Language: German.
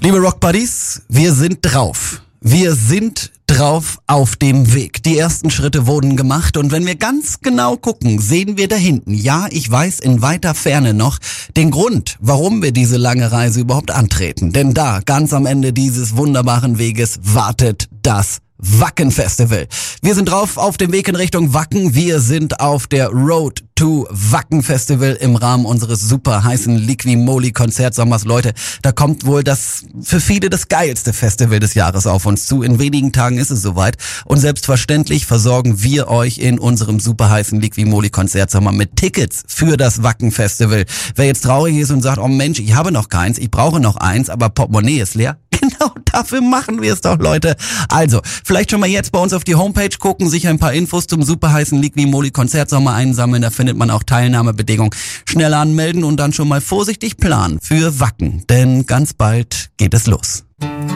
Liebe Rock Buddies, wir sind drauf. Wir sind drauf auf dem Weg. Die ersten Schritte wurden gemacht und wenn wir ganz genau gucken, sehen wir da hinten, ja, ich weiß in weiter Ferne noch, den Grund, warum wir diese lange Reise überhaupt antreten. Denn da, ganz am Ende dieses wunderbaren Weges, wartet das Wacken Festival. Wir sind drauf auf dem Weg in Richtung Wacken. Wir sind auf der Road to Wacken Festival im Rahmen unseres super heißen Liqui-Moly-Konzertsommers. Leute, da kommt wohl für viele das geilste Festival des Jahres auf uns zu. In wenigen Tagen ist es soweit. Und selbstverständlich versorgen wir euch in unserem super heißen Liqui-Moly-Konzertsommer mit Tickets für das Wacken Festival. Wer jetzt traurig ist und sagt, oh Mensch, ich habe noch keins, ich brauche noch eins, aber Portemonnaie ist leer. Genau dafür machen wir es doch, Leute. Also, vielleicht schon mal jetzt bei uns auf die Homepage gucken, sich ein paar Infos zum super heißen Liqui-Moly-Konzertsommer einsammeln. Da findet man auch Teilnahmebedingungen. Schnell anmelden und dann schon mal vorsichtig planen für Wacken. Denn ganz bald geht es los.